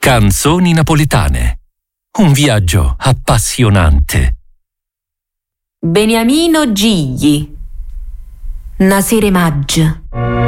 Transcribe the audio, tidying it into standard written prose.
Canzoni napoletane. Un viaggio appassionante. Beniamino Gigli. Nasere Maggia.